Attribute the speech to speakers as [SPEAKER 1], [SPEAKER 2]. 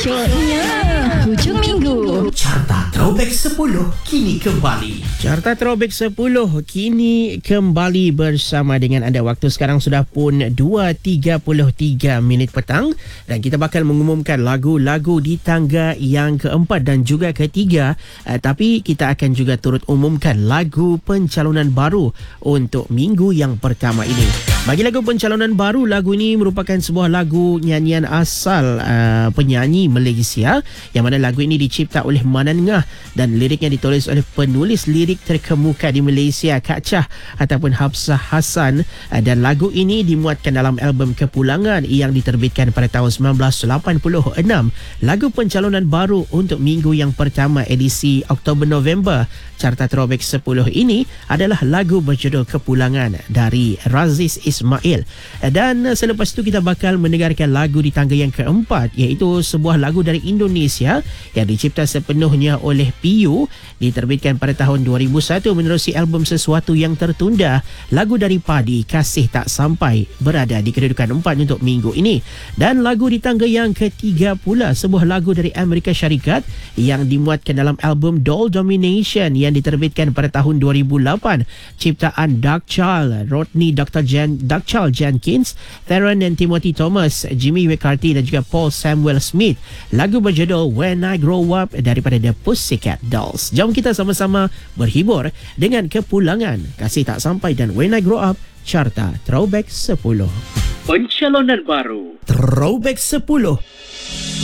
[SPEAKER 1] Syoknya hujung minggu.
[SPEAKER 2] Carta Throwback 10 kini kembali.
[SPEAKER 3] Carta Throwback 10 kini kembali bersama dengan anda. Waktu sekarang sudah pun 2.33 minit petang dan kita bakal mengumumkan lagu-lagu di tangga yang keempat dan juga ketiga. Tapi kita akan juga turut umumkan lagu pencalonan baru untuk minggu yang pertama ini. Bagi lagu pencalonan baru, lagu ini merupakan sebuah lagu nyanyian asal penyanyi Malaysia, yang mana lagu ini dicipta oleh Manan Ngah dan liriknya ditulis oleh penulis lirik terkemuka di Malaysia, Kak Chah ataupun Hafsah Hassan, dan lagu ini dimuatkan dalam album Kepulangan yang diterbitkan pada tahun 1986. Lagu pencalonan baru untuk minggu yang pertama edisi Oktober-November Carta Throwback 10 ini adalah lagu berjudul Kepulangan dari Raziz Ismail. Dan selepas itu kita bakal mendengarkan lagu di tangga yang keempat, iaitu sebuah lagu dari Indonesia yang dicipta sepenuhnya oleh PU, diterbitkan pada tahun 2001 menerusi album Sesuatu Yang Tertunda. Lagu dari Padi, Kasih Tak Sampai, berada di kedudukan 4 untuk minggu ini. Dan lagu di tangga yang ketiga pula, sebuah lagu dari Amerika Syarikat yang dimuatkan dalam album Doll Domination yang diterbitkan pada tahun 2008, ciptaan Dark Child, Rodney Dr. Charles Jenkins, Theron dan Timothy Thomas, Jimmy McCarthy dan juga Paul Samuel Smith. Lagu berjudul When I Grow Up daripada The Pussycat Dolls. Jom kita sama-sama berhibur dengan Kepulangan, Kasih Tak Sampai dan When I Grow Up, Carta Throwback 10.
[SPEAKER 2] Pencalonan baru
[SPEAKER 3] Throwback 10